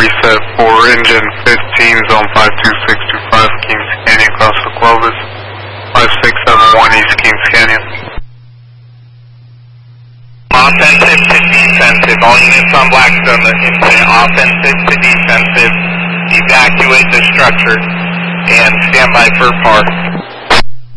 reset for engine 15, zone 52625, Kings Canyon, across the Clovis, 5671 East Kings Canyon. Offensive to defensive, all units on Blackstone, the incident, offensive to defensive, evacuate the structure, and stand by for par.